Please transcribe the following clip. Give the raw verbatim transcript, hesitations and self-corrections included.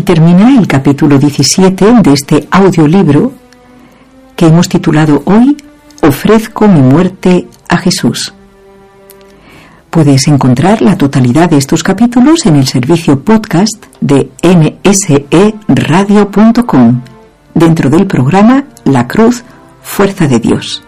termina el capítulo diecisiete de este audiolibro que hemos titulado hoy Ofrezco mi muerte a Jesús. Puedes encontrar la totalidad de estos capítulos en el servicio podcast de ene ese e radio punto com, dentro del programa La Cruz, Fuerza de Dios.